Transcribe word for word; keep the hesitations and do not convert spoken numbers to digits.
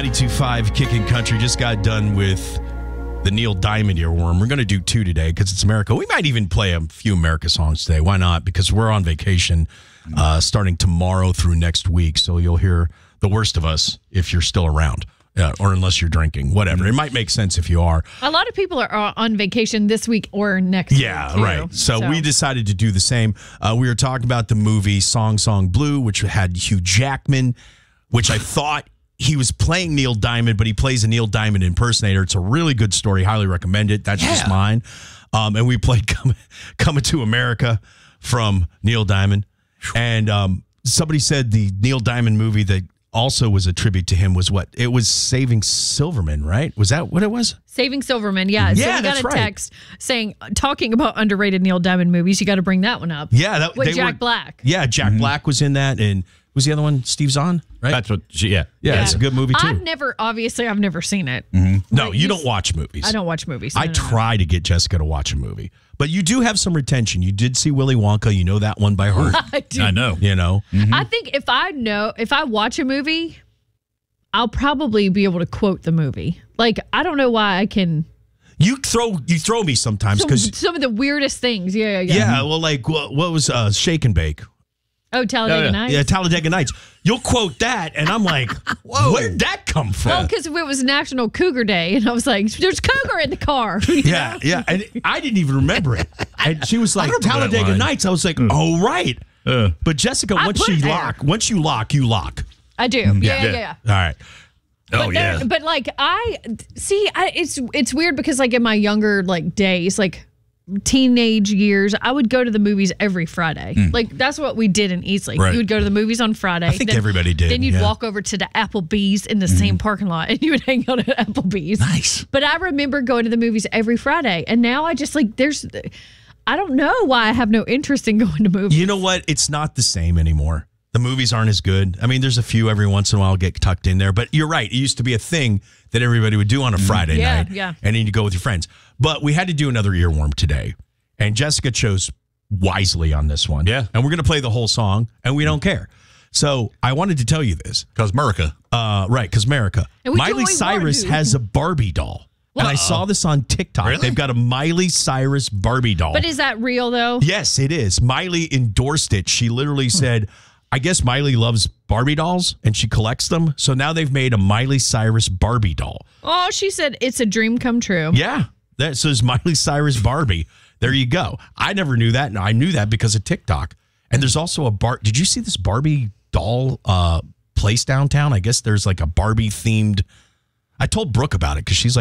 ninety-two point five Kicking Country just got done with the Neil Diamond earworm. We're going to do two today because it's America. We might even play a few America songs today. Why not? Because we're on vacation uh, starting tomorrow through next week. So you'll hear the worst of us if you're still around. Uh, or unless you're drinking, whatever. It might make sense if you are. A lot of people are on vacation this week or next yeah, week. Yeah, right. So, so we decided to do the same. Uh, we were talking about the movie Song Song Blue, which had Hugh Jackman, which I thought he was playing Neil Diamond, but he plays a Neil Diamond impersonator. It's a really good story. Highly recommend it. That's yeah. just mine. Um, and we played Come, Coming to America from Neil Diamond. And um, somebody said the Neil Diamond movie that also was a tribute to him was what? It was Saving Silverman, right? Was that what it was? Saving Silverman, yeah. Yeah, so we got that's a right. text saying, talking about underrated Neil Diamond movies, you got to bring that one up. Yeah. That, With they Jack were, Black. Yeah, Jack mm-hmm. Black was in that. And was the other one Steve Zahn, right? That's what, she, yeah. yeah. Yeah, it's a good movie, too. I've never, obviously, I've never seen it. Mm-hmm. No, you don't watch movies. I don't watch movies. I no, no, try no. to get Jessica to watch a movie. But you do have some retention. You did see Willy Wonka. You know that one by heart. I do. I know. You know? Mm-hmm. I think if I know, if I watch a movie, I'll probably be able to quote the movie. Like, I don't know why I can. You throw you throw me sometimes because some, some of the weirdest things. Yeah, yeah, yeah. Yeah, well, like what, what was uh, Shake and Bake? Oh, Talladega oh, yeah. Nights. Yeah, Talladega Nights. You'll quote that, and I'm like, whoa, where did that come from? Well, because it was National Cougar Day, and I was like, "There's cougar in the car." Yeah, yeah, and I didn't even remember it. And she was like, Talladega Nights. I was like, oh right. Uh, but Jessica, I once put she it there. lock, once you lock, you lock. I do. Yeah, yeah, Yeah. yeah. All right. Oh, But yeah. there- But like I see, I, it's it's weird because like in my younger like days, like teenage years, I would go to the movies every Friday. Like that's what we did in Eastleigh. Right. You would go to the movies on Friday. I think everybody did, Then you'd yeah. walk over to the Applebee's in the same parking lot, and you would hang out at Applebee's. Nice. But I remember going to the movies every Friday, and now I just like there's, I don't know why I have no interest in going to movies. You know what? It's not the same anymore. The movies aren't as good. I mean, there's a few every once in a while get tucked in there, but you're right. It used to be a thing that everybody would do on a Friday Yeah, night. yeah. And then you go with your friends. But we had to do another earworm today. And Jessica chose wisely on this one. Yeah. And we're going to play the whole song, and we don't care. So I wanted to tell you this. Because America. Uh, right, because America. And we Miley totally Cyrus want to. has a Barbie doll. And I saw this on TikTok. Really? They've got a Miley Cyrus Barbie doll. But is that real though? Yes, it is. Miley endorsed it. She literally said, I guess Miley loves Barbie dolls and she collects them. So now they've made a Miley Cyrus Barbie doll. Oh, she said it's a dream come true. Yeah. That says Miley Cyrus Barbie. There you go. I never knew that. And I knew that because of TikTok. And there's also a bar. Did you see this Barbie doll uh, place downtown? I guess there's like a Barbie themed. I told Brooke about it because she's like,